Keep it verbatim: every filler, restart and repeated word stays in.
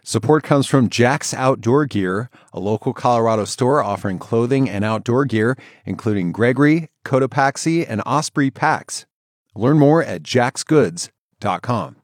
Support comes from Jack's Outdoor Gear, a local Colorado store offering clothing and outdoor gear, including Gregory, Cotopaxi, and Osprey packs. Learn more at jacks goods dot com.